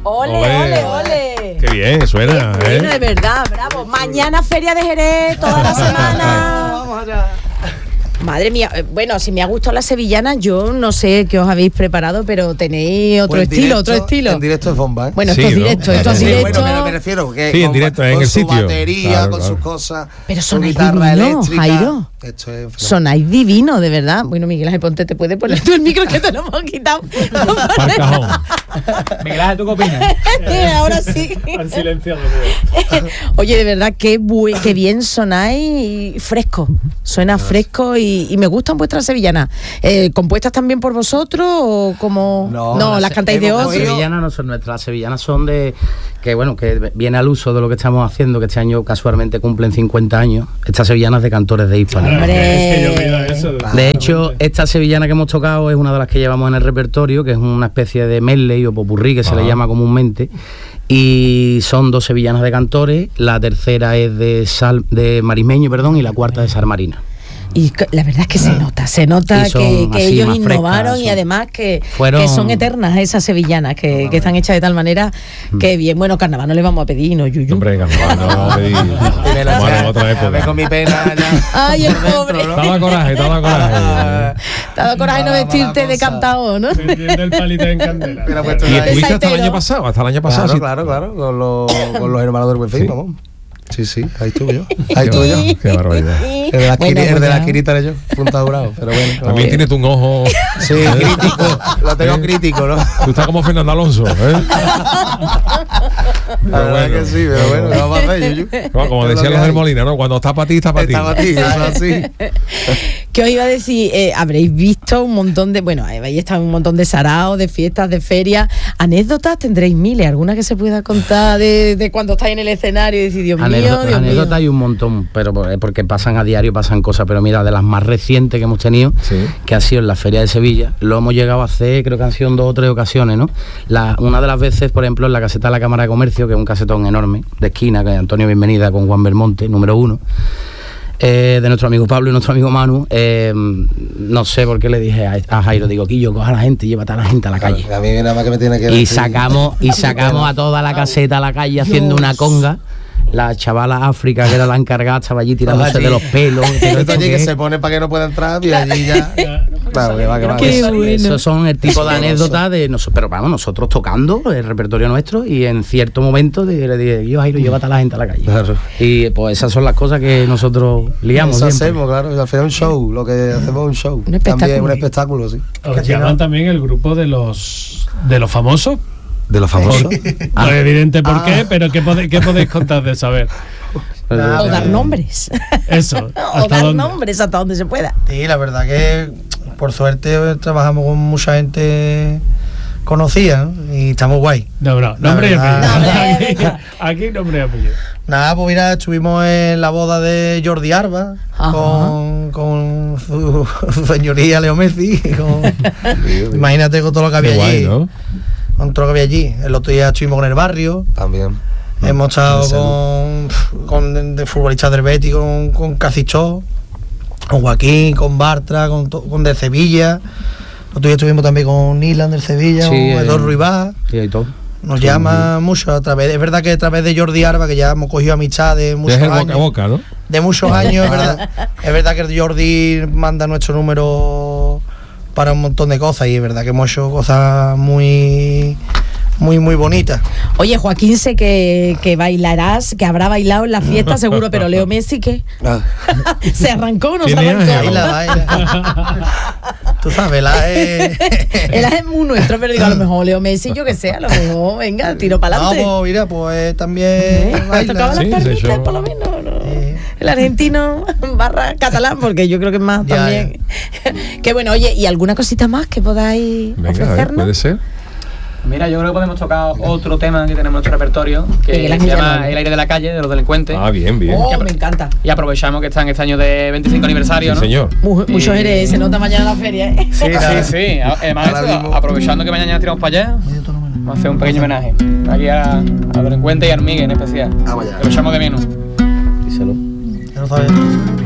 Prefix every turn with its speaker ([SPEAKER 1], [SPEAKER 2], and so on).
[SPEAKER 1] ¡Ole, ole, ole!
[SPEAKER 2] ¡Qué bien suena!
[SPEAKER 1] Bueno, de verdad, bravo. Mañana Feria de Jerez, toda la semana.
[SPEAKER 3] Vamos allá.
[SPEAKER 1] Madre mía, bueno, si me ha gustado la sevillana, yo no sé qué os habéis preparado, pero tenéis otro estilo.
[SPEAKER 3] En directo es bomba, ¿eh?
[SPEAKER 1] Bueno,
[SPEAKER 2] Sí,
[SPEAKER 1] esto es
[SPEAKER 2] ¿no?
[SPEAKER 1] directo,
[SPEAKER 2] Claro.
[SPEAKER 1] esto es
[SPEAKER 3] Sí,
[SPEAKER 1] directo.
[SPEAKER 3] bueno, me refiero que
[SPEAKER 2] Sí, en directo, en
[SPEAKER 3] con
[SPEAKER 2] el
[SPEAKER 3] su
[SPEAKER 2] sitio.
[SPEAKER 3] batería,
[SPEAKER 2] Claro,
[SPEAKER 3] con
[SPEAKER 2] claro.
[SPEAKER 3] sus cosas,
[SPEAKER 1] Pero
[SPEAKER 3] su
[SPEAKER 1] sonáis
[SPEAKER 3] guitarra
[SPEAKER 1] divino,
[SPEAKER 3] eléctrica.
[SPEAKER 1] Jairo.
[SPEAKER 3] Esto es
[SPEAKER 1] Sonáis divino, de verdad. Bueno, Miguel Ángel Ponte, te puedes poner tú el micro que te lo hemos quitado.
[SPEAKER 2] Para el cajón.
[SPEAKER 4] Miguel Ángel, ¿tú qué opinas?
[SPEAKER 1] Ahora sí.
[SPEAKER 4] Han silenciado.
[SPEAKER 1] Oye, de verdad, qué bien sonáis, fresco. Suena fresco y me gustan vuestras sevillanas. ¿Compuestas también por vosotros o como...? No, las cantáis de
[SPEAKER 3] hemos
[SPEAKER 1] otro.
[SPEAKER 4] Las sevillanas no son nuestras, las sevillanas son de... Que bueno, que viene al uso de lo que estamos haciendo, que este año casualmente cumplen 50 años. Estas sevillanas de cantores de Hispania.
[SPEAKER 1] Hombre.
[SPEAKER 5] Es que yo veía eso.
[SPEAKER 4] De hecho, esta sevillana que hemos tocado es una de las que llevamos en el repertorio, que es una especie de medley o popurrí que se le llama comúnmente. Y son 2 sevillanas de cantores, la tercera es de Marismeño, y la cuarta de Sal Marina.
[SPEAKER 1] Y la verdad es que se nota
[SPEAKER 4] Y son
[SPEAKER 1] que
[SPEAKER 4] así
[SPEAKER 1] ellos
[SPEAKER 4] más
[SPEAKER 1] innovaron
[SPEAKER 4] frescas,
[SPEAKER 1] y además que son eternas esas sevillanas, que están hechas de tal manera que bien. Bueno, carnaval no le vamos a pedir, ¿no, Yuyu?
[SPEAKER 2] Hombre, carnaval, no vamos a pedir. Bueno, otra
[SPEAKER 3] A ver,
[SPEAKER 2] época.
[SPEAKER 3] con mi pena ya.
[SPEAKER 1] Ay, el pobre.
[SPEAKER 2] Te da coraje.
[SPEAKER 1] Te ha dado coraje no vestirte de cantao, ¿no?
[SPEAKER 5] Vendiendo el palito en candela.
[SPEAKER 3] Hubiera puesto
[SPEAKER 2] ¿Y
[SPEAKER 3] ahí.
[SPEAKER 2] estuviste hasta el
[SPEAKER 1] Saitero.
[SPEAKER 2] año pasado? Hasta el año pasado, sí.
[SPEAKER 3] Claro, con los hermanos del Buen Fin,
[SPEAKER 2] Sí.
[SPEAKER 3] vamos. Sí, ahí estuve yo. Ahí estuve yo.
[SPEAKER 2] Qué barbaridad.
[SPEAKER 3] El de la
[SPEAKER 1] Bueno,
[SPEAKER 3] el de la
[SPEAKER 1] ya.
[SPEAKER 3] esquinita era yo, punta dorado, pero bueno.
[SPEAKER 2] También tienes tú un ojo.
[SPEAKER 3] Sí, crítico, lo tengo crítico, ¿no?
[SPEAKER 2] Tú estás como Fernando Alonso, ¿eh?
[SPEAKER 3] La verdad
[SPEAKER 2] bueno,
[SPEAKER 3] que sí, pero bueno, ¿qué vamos a hacer, Yuyu?
[SPEAKER 2] No, como decían los del Molina, ¿no? Cuando está para ti, está para ti.
[SPEAKER 3] Está para ti, eso es así.
[SPEAKER 1] ¿Qué os iba a decir? Habréis visto un montón de... Bueno, habéis estado en un montón de saraos, de fiestas, de ferias. Anécdotas tendréis miles. ¿Alguna que se pueda contar de cuando estáis en el escenario y decís, Dios mío, Dios mío?
[SPEAKER 4] Anécdotas hay un montón, pero porque pasan a diario, pasan cosas. Pero mira, de las más recientes que hemos tenido,
[SPEAKER 2] Sí.
[SPEAKER 4] que ha sido en la Feria de Sevilla, lo hemos llegado a hacer, creo que han sido en 2 o 3 ocasiones, ¿no? Una de las veces, por ejemplo, en la caseta de la Cámara de Comercio, que es un casetón enorme, de esquina, que es Antonio Bienvenida con Juan Belmonte, número 1. De nuestro amigo Pablo y nuestro amigo Manu, no sé por qué le dije a Jairo, digo, Quillo, coja a la gente y llévate a la gente a la calle.
[SPEAKER 3] A mí nada más que me tiene que
[SPEAKER 4] Y
[SPEAKER 3] decir.
[SPEAKER 4] sacamos a toda la caseta a la calle haciendo una conga. La chavala África, que era la encargada, estaba allí tirándose de los pelos.
[SPEAKER 3] Esto allí que se pone para que no pueda entrar y allí ya. Claro, que va.
[SPEAKER 1] Qué bueno.
[SPEAKER 4] Esos son el tipo de anécdotas de nosotros, pero vamos, nosotros tocando el repertorio nuestro y en cierto momento le dije, yo Jairo, llévate a la gente a la calle.
[SPEAKER 3] Claro.
[SPEAKER 4] Y pues esas son las cosas que nosotros liamos
[SPEAKER 3] Eso
[SPEAKER 4] siempre.
[SPEAKER 3] hacemos, claro. Al final es un show, lo que hacemos es un show.
[SPEAKER 1] Un espectáculo.
[SPEAKER 3] También un espectáculo, sí.
[SPEAKER 5] Os llaman también el grupo de los famosos.
[SPEAKER 3] De los famosos.
[SPEAKER 5] No es evidente por qué, pero ¿qué podéis contar de saber?
[SPEAKER 1] O dar nombres.
[SPEAKER 5] Eso.
[SPEAKER 1] O
[SPEAKER 5] ¿Hasta
[SPEAKER 1] dar
[SPEAKER 5] dónde?
[SPEAKER 1] nombres hasta donde se pueda.
[SPEAKER 3] Sí, la verdad que por suerte trabajamos con mucha gente conocida, ¿no? Y estamos guay.
[SPEAKER 5] No,
[SPEAKER 3] La
[SPEAKER 5] nombre y
[SPEAKER 3] verdad.
[SPEAKER 5] apellido.
[SPEAKER 1] Nombre,
[SPEAKER 5] Aquí nombre y apellido.
[SPEAKER 3] Nada, pues mira, estuvimos en la boda de Jordi Arba
[SPEAKER 1] Ajá.
[SPEAKER 3] con su señoría Leo Messi. Imagínate con todo lo que había
[SPEAKER 2] Qué guay,
[SPEAKER 3] allí.
[SPEAKER 2] ¿no?
[SPEAKER 3] Con todo lo que había allí. El otro día estuvimos con el barrio.
[SPEAKER 6] También.
[SPEAKER 3] Hemos estado con de futbolistas del Betis, con Casichó, con Joaquín, con Bartra, con de Sevilla. Nosotros ya estuvimos también con Nilan del Sevilla,
[SPEAKER 4] Sí,
[SPEAKER 3] con Eduardo Ruibá.
[SPEAKER 4] Sí, y todo.
[SPEAKER 3] Nos llama mucho a través, es verdad que a través de Jordi Arba, que ya hemos cogido amistad de muchos
[SPEAKER 2] Es el
[SPEAKER 3] años.
[SPEAKER 2] boca a boca, ¿no?
[SPEAKER 3] De muchos años, es verdad que Jordi manda nuestro número para un montón de cosas y es verdad que hemos hecho cosas muy bonitas.
[SPEAKER 1] Oye, Joaquín, sé que bailarás, que habrá bailado en la fiesta seguro, pero Leo Messi, ¿qué? ¿Se arrancó o no se
[SPEAKER 2] Tiene
[SPEAKER 1] arrancó?
[SPEAKER 2] ángel.
[SPEAKER 3] Ahí la baila. Tú sabes,
[SPEAKER 1] Él es muy nuestro, pero digo, a lo mejor Leo Messi, yo que sé, a lo mejor, venga, tiro para
[SPEAKER 3] No,
[SPEAKER 1] adelante.
[SPEAKER 3] pues mira, pues también
[SPEAKER 1] ¿Ha
[SPEAKER 3] baila.
[SPEAKER 1] tocado las
[SPEAKER 2] Sí,
[SPEAKER 1] palmitas,
[SPEAKER 2] se echó.
[SPEAKER 1] por lo menos? ¿No? El argentino barra catalán, porque yo creo que es más
[SPEAKER 3] Ya,
[SPEAKER 1] también. Qué bueno, oye, ¿y alguna cosita más que podáis
[SPEAKER 2] Venga, a ver,
[SPEAKER 1] ofrecernos?
[SPEAKER 2] puede ser.
[SPEAKER 7] Mira, yo creo que podemos tocar otro tema que tenemos en nuestro repertorio, que
[SPEAKER 1] Miguel
[SPEAKER 7] se
[SPEAKER 1] Ángel
[SPEAKER 7] llama
[SPEAKER 1] Llanos.
[SPEAKER 7] El aire de la calle, de los delincuentes.
[SPEAKER 2] Ah, bien, bien.
[SPEAKER 1] Oh, me encanta.
[SPEAKER 7] Y aprovechamos que están este año de 25 aniversario,
[SPEAKER 2] Sí,
[SPEAKER 7] ¿no?
[SPEAKER 2] señor.
[SPEAKER 1] Mucho eres, se nota mañana la feria, ¿eh?
[SPEAKER 7] Sí, sí. Además,
[SPEAKER 3] Ahora
[SPEAKER 7] eso,
[SPEAKER 3] mismo.
[SPEAKER 7] aprovechando que mañana tiramos para allá, vamos a hacer un pequeño homenaje. Aquí a los delincuentes y a Armigue en especial.
[SPEAKER 3] Vamos allá.
[SPEAKER 7] Que lo echamos de menos.
[SPEAKER 4] Díselo.
[SPEAKER 3] Ya lo sabes.